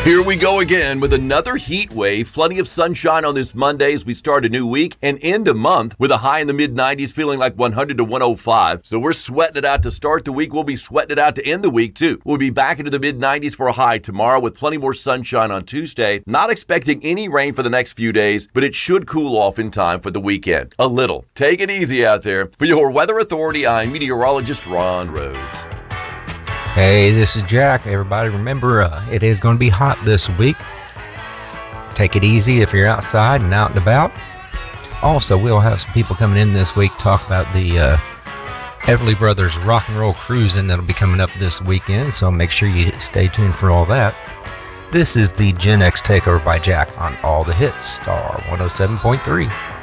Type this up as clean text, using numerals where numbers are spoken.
Here we go again with another heat wave. Plenty of sunshine on this Monday as we start a new week and end a month with a high in the mid-90s, feeling like 100 to 105. So we're sweating it out to start the week. We'll be sweating it out to end the week, too. We'll be back into the mid-90s for a high tomorrow with plenty more sunshine on Tuesday. Not expecting any rain for the next few days, but it should cool off in time for the weekend. A little. Take it easy out there. For your Weather Authority, I'm meteorologist Ron Rhodes. Hey, this is Jack. Everybody remember, it is going to be hot this week. Take it easy if you're outside and out and about. Also, we'll have some people coming in this week to talk about the Everly Brothers Rock and Roll Cruising that'll be coming up this weekend, so make sure you stay tuned for all that. This is the Gen X Takeover by Jack on All the Hits, Star 107.3.